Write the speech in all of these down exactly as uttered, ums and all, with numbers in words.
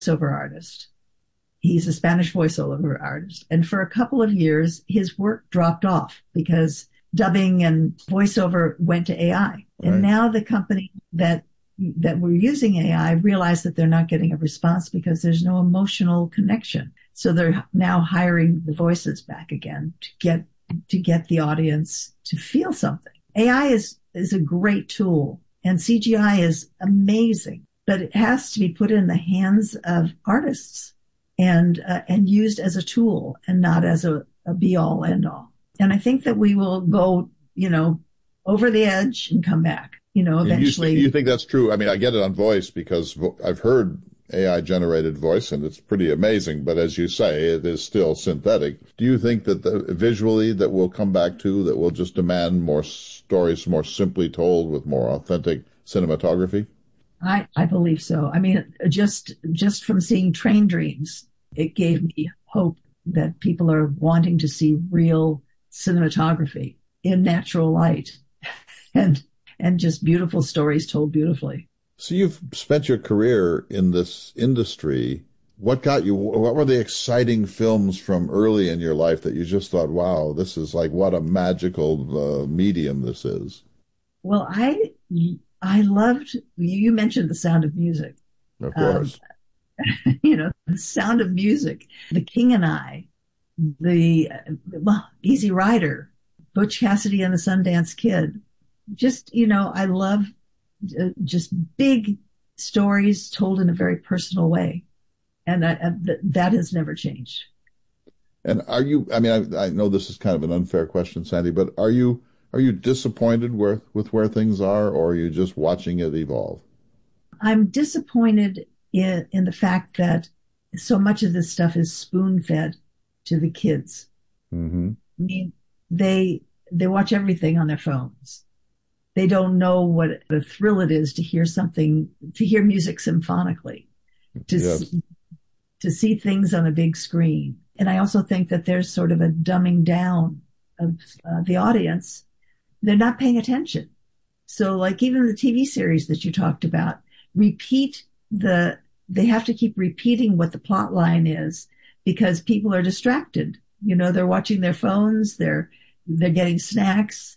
voiceover artist. He's a Spanish voiceover artist. And for a couple of years, his work dropped off because dubbing and voiceover went to A I. Right. And now the company that that were using A I realized that they're not getting a response because there's no emotional connection. So they're now hiring the voices back again to get to get the audience to feel something. A I is is a great tool, and C G I is amazing, but it has to be put in the hands of artists and uh, and used as a tool and not as a, a be all end all. And I think that we will go, you know, over the edge and come back. You know, eventually. You, you think that's true? I mean, I get it on voice because I've heard A I generated voice and it's pretty amazing. But as you say, it is still synthetic. Do you think that the, visually that we'll come back to, that will just demand more stories, more simply told with more authentic cinematography? I, I believe so. I mean, just just from seeing Train Dreams, it gave me hope that people are wanting to see real cinematography in natural light. and and just beautiful stories told beautifully. So you've spent your career in this industry. What got you, what were the exciting films from early in your life that you just thought, wow, this is like, what a magical uh, medium this is? Well, I, I loved, you mentioned The Sound of Music. Of course. Um, you know, The Sound of Music, The King and I, the, well, Easy Rider, Butch Cassidy and the Sundance Kid. Just, you know, I love uh, just big stories told in a very personal way. And I, I, th- that has never changed. And are you, I mean, I, I know this is kind of an unfair question, Sandy, but are you, are you disappointed where, with where things are, or are you just watching it evolve? I'm disappointed in, in the fact that so much of this stuff is spoon-fed to the kids. Mm-hmm. I mean, they, they watch everything on their phones. They don't know what a thrill it is to hear something, to hear music symphonically, to, yes. see, to see things on a big screen. And I also think that there's sort of a dumbing down of uh, the audience. They're not paying attention. So like even the T V series that you talked about, repeat the, they have to keep repeating what the plot line is because people are distracted. You know, they're watching their phones, they're, they're getting snacks.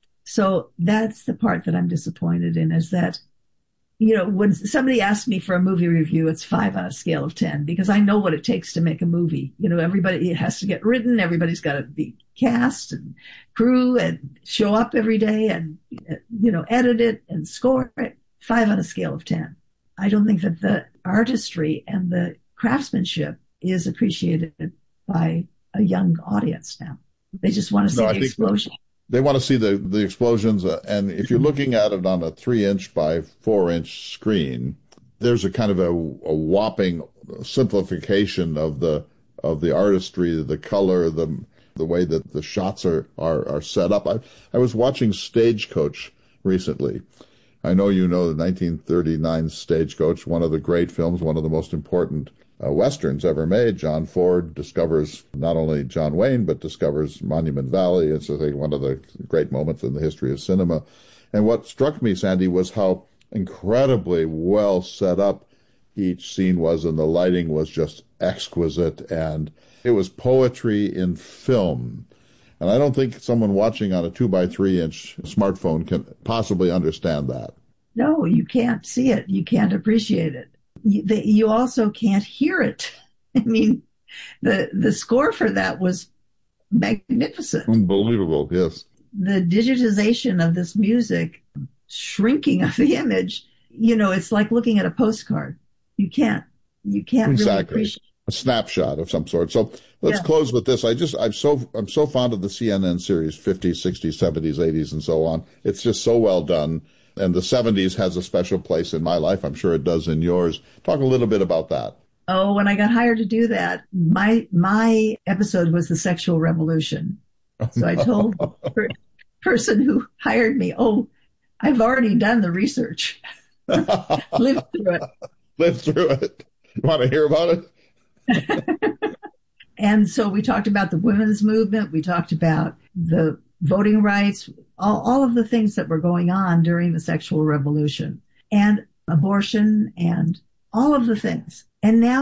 So that's the part that I'm disappointed in, is that, you know, when somebody asks me for a movie review, it's five on a scale of ten because I know what it takes to make a movie. You know, everybody, it has to get written. Everybody's got to be cast and crew and show up every day and, you know, edit it and score it. Five on a scale of ten. I don't think that the artistry and the craftsmanship is appreciated by a young audience now. They just want to see no, the explosion. They want to see the, the explosions, uh, and if you're looking at it on a three-inch by four-inch screen, there's a kind of a, a whopping simplification of the of the artistry, the color, the the way that the shots are are, are set up. I, I was watching Stagecoach recently. I know you know the nineteen thirty-nine Stagecoach, one of the great films, one of the most important Uh, Westerns ever made. John Ford discovers not only John Wayne, but discovers Monument Valley. It's, I think, one of the great moments in the history of cinema. And what struck me, Sandy, was how incredibly well set up each scene was, and the lighting was just exquisite, and it was poetry in film. And I don't think someone watching on a two by three inch smartphone can possibly understand that. No, you can't see it. You can't appreciate it. You, the, you also can't hear it. I mean, the the score for that was magnificent. Unbelievable, yes. The digitization of this music, shrinking of the image, you know, it's like looking at a postcard. You can't, you can't exactly. really appreciate a snapshot of some sort. So let's yeah. close with this. I just, I'm so, I'm so fond of the C N N series, fifties, sixties, seventies, eighties, and so on. It's just so well done. And the seventies has a special place in my life. I'm sure it does in yours. Talk a little bit about that. Oh, when I got hired to do that, my my episode was the sexual revolution. So I told the per- person who hired me, oh, I've already done the research. Lived through it. Lived through it. You want to hear about it? And so we talked about the women's movement. We talked about the voting rights, all, all of the things that were going on during the sexual revolution, and abortion, and all of the things. And now